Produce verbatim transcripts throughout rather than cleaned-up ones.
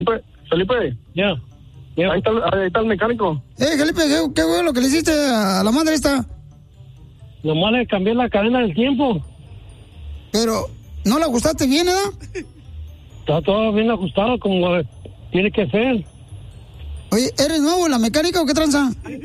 Felipe. Ya. Yeah. Ahí, está, ahí está el mecánico. Eh, Felipe, ¿qué, qué bueno lo que le hiciste a la madre esta? Nomás le cambié la cadena del tiempo. Pero, ¿no la ajustaste bien, eh? Está todo bien ajustado como tiene que ser. Oye, ¿eres nuevo en la mecánica o qué tranza?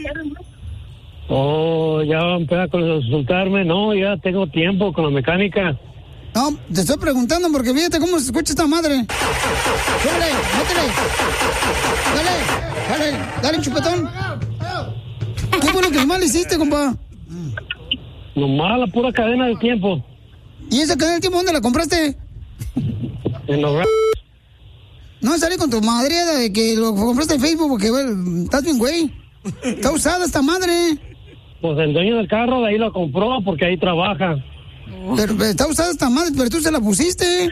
Oh, ya va a empezar a consultarme. No, ya tengo tiempo con la mecánica. No, te estoy preguntando porque fíjate cómo se escucha esta madre. ¡Súbele! ¡Métele! ¡Dale! ¡Dale! ¡Dale, chupetón! ¿Qué fue lo que más le hiciste, compa? Nomás la pura cadena del tiempo. ¿Y esa cadena del tiempo dónde la compraste? En los... No, salí con tu madre de que lo compraste en Facebook porque, bueno, estás bien, güey. Está usada esta madre. Pues el dueño del carro de ahí lo compró porque ahí trabaja. Pero, pero está usada esta madre, pero tú se la pusiste.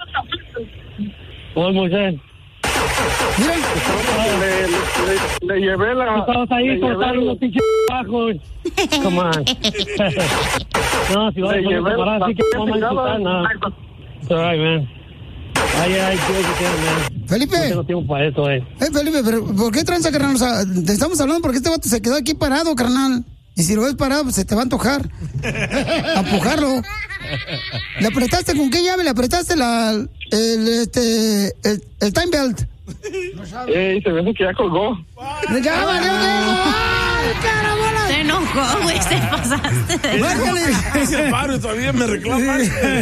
Pues, Moisés. Mira. Le, le, le llevé la... Estabas ahí cortando los pinches bajos. Come on. No, si vas a poner camarada, así que no me insultar nada. It's all right, man. Ay, ay, ¿qué man? Felipe. No tengo tiempo para eso, eh. Eh, Felipe, pero ¿por qué tranza, carnal? O sea, te estamos hablando porque este vato se quedó aquí parado, carnal. Y si lo ves parado, pues se te va a antojar. A empujarlo. ¿Le apretaste con qué llave? ¿Le apretaste la, el, este, el, el time belt? Eh, se ve que ya colgó. ¡Ya valió! ¡Ay, carabola! Se enojó, güey, se pasaste. ¡Márcale! Ese paro todavía me reclama.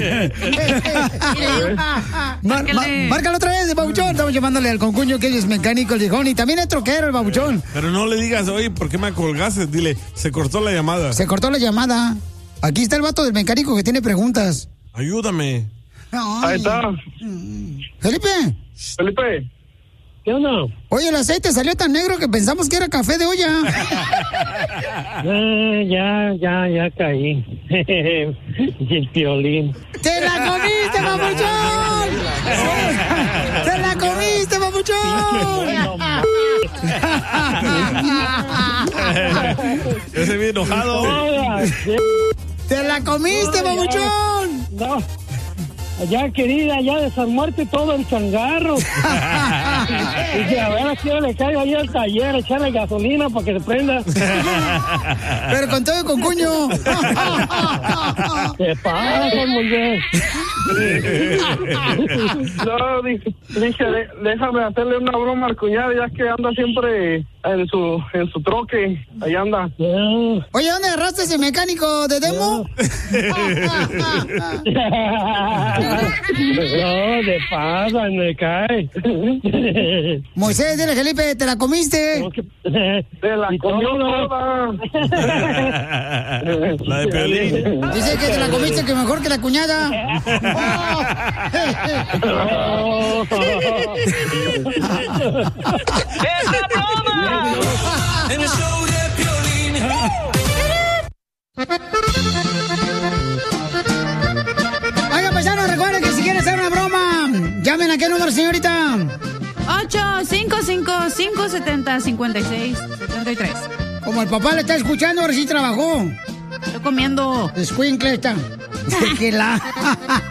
Mar, ma, márcalo otra vez, babuchón. Estamos llamándole al concuño que es mecánico, el viejón. Y también es troquero, el babuchón. Pero no le digas, oye, ¿por qué me colgaste? Dile, se cortó la llamada. Se cortó la llamada. Aquí está el vato del mecánico que tiene preguntas. Ayúdame. Ay. Ahí está. Felipe. Felipe. ¿Qué onda? Oye, el aceite salió tan negro que pensamos que era café de olla. Eh, ya, ya, ya caí. Y el Piolín. ¡Te la comiste, papuchón! ¡Te la comiste, papuchón! Ese bien enojado. ¡Te la comiste, papuchón! No. Ya, querida, ya desarmarte todo el changarro. Y a ver a qué hora le caigo ahí al taller, echarle gasolina para que se prenda. Pero con todo y con cuño. ¿Qué pasa, mujer? No, dije, dije de, déjame hacerle una broma al cuñado, ya que anda siempre en su en su troque. Ahí anda. Oye, ¿dónde agarraste ese mecánico de demo? No, de pasa, me cae. Moisés, dile, Felipe, ¿te la comiste? Te la comió toda. La de Piolín. Dice que te la comiste, que mejor que la cuñada. ¡Es la broma! En el show de Piolín. Oiga, paisanos, recuerden que si quieren hacer una broma, llamen a qué número, señorita. ocho cinco cinco, cinco siete cero, cinco seis siete tres. Como el papá le está escuchando, ahora sí trabajó. Estoy comiendo. Escuincle está. Que la...